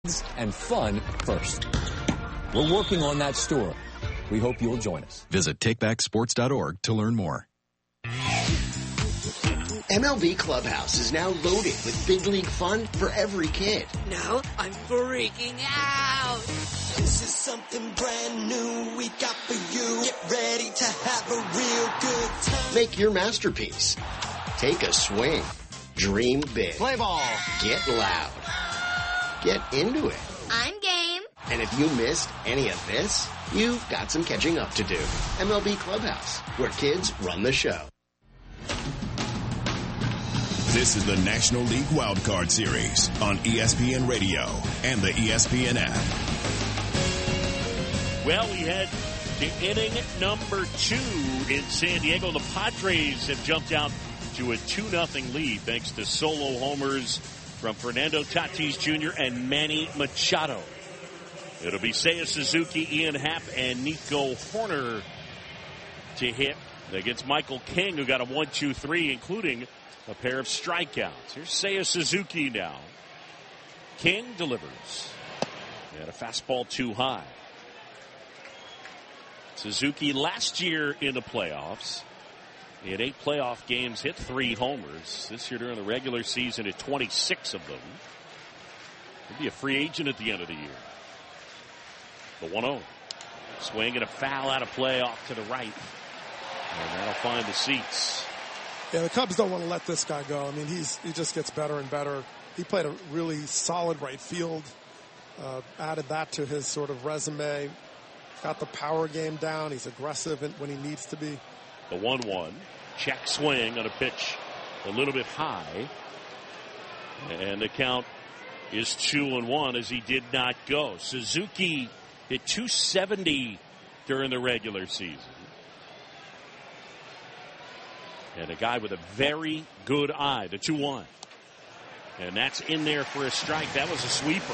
kids and fun first. We're working on that store. We hope you'll join us. Visit takebacksports.org to learn more. MLB Clubhouse is now loaded with big league fun for every kid. Now I'm freaking out. This is something brand new we got for you. Get ready to have a real good time. Make your masterpiece. Take a swing. Dream big. Play ball. Get loud. Get into it. I'm game. And if you missed any of this, you've got some catching up to do. MLB Clubhouse, where kids run the show. This is the National League Wildcard Series on ESPN Radio and the ESPN app. Well, we head to inning number 2 in San Diego. The Padres have jumped out to a 2-0 lead thanks to solo homers from Fernando Tatis Jr. and Manny Machado. It'll be Seiya Suzuki, Ian Happ, and Nico Hoerner to hit against Michael King, who got a 1-2-3, including a pair of strikeouts. Here's Seiya Suzuki now. King delivers. And a fastball too high. Suzuki last year in the playoffs. He had 8 playoff games, hit 3 homers. This year during the regular season, hit 26 of them. He'll be a free agent at the end of the year. The 1-0. Swing and a foul out of play off to the right. And that'll find the seats. Yeah, the Cubs don't want to let this guy go. I mean, he just gets better and better. He played a really solid right field. Added that to his sort of resume. Got the power game down. He's aggressive when he needs to be. The 1-1. Check swing on a pitch a little bit high. And the count is 2-1 as he did not go. Suzuki hit .270 during the regular season. And a guy with a very good eye, the 2-1. And that's in there for a strike. That was a sweeper.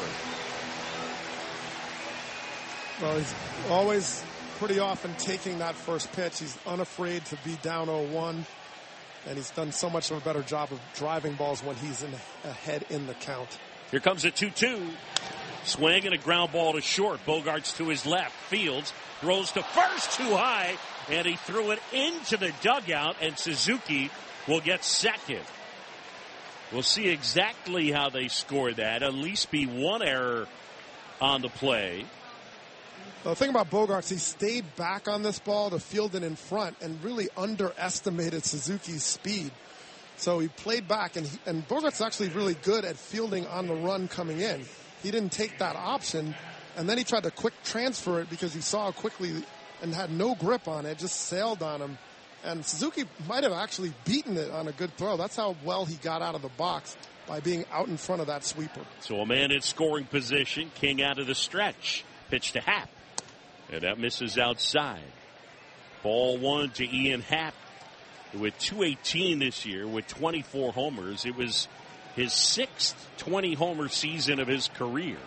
Well, he's always pretty often taking that first pitch. He's unafraid to be down 0-1. And he's done so much of a better job of driving balls when he's ahead in the count. Here comes a 2-2. Swing and a ground ball to short. Bogarts to his left. Fields throws to first too high. And he threw it into the dugout, and Suzuki will get second. We'll see exactly how they scored that. At least be one error on the play. The thing about Bogarts, he stayed back on this ball to field it in front and really underestimated Suzuki's speed. So he played back, and Bogarts is actually really good at fielding on the run coming in. He didn't take that option, and then he tried to quick transfer it because he saw quickly and had no grip on it, just sailed on him. And Suzuki might have actually beaten it on a good throw. That's how well he got out of the box, by being out in front of that sweeper. So a man in scoring position, King out of the stretch. Pitch to Happ. And that misses outside. Ball 1 to Ian Happ with .218 this year with 24 homers. It was his 6th 20-homer season of his career.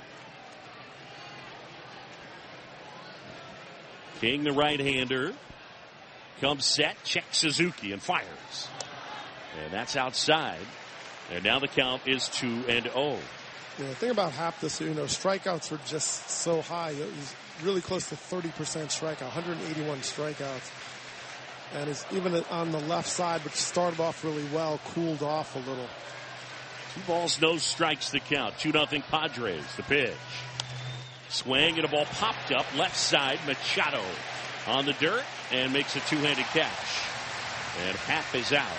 King, the right-hander, comes set, checks Suzuki, and fires. And that's outside. And now the count is 2-0. Yeah, the thing about Happ this year, strikeouts are just so high. He's really close to 30% strikeout, 181 strikeouts. And he's even on the left side, which started off really well, cooled off a little. 2 balls, no strikes the count. 2-0 Padres, the pitch. Swing and a ball popped up left side. Machado on the dirt and makes a 2-handed catch. And Happ is out.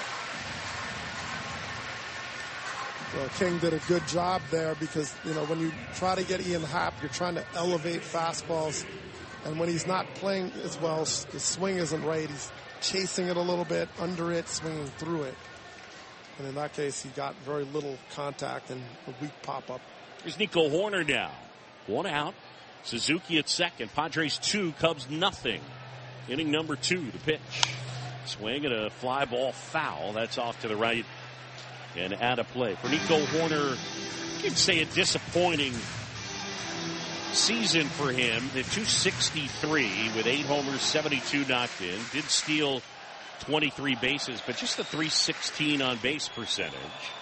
Well, King did a good job there because, when you try to get Ian Happ, you're trying to elevate fastballs. And when he's not playing as well, the swing isn't right. He's chasing it a little bit, under it, swinging through it. And in that case, he got very little contact and a weak pop-up. Here's Nico Hoerner now. 1 out. Suzuki at second. Padres 2, Cubs nothing. Inning number 2, the pitch. Swing and a fly ball foul. That's off to the right and out of play. For Nico Hoerner, you could say a disappointing season for him. The .263 with 8 homers, 72 knocked in. Did steal 23 bases, but just a .316 on base percentage.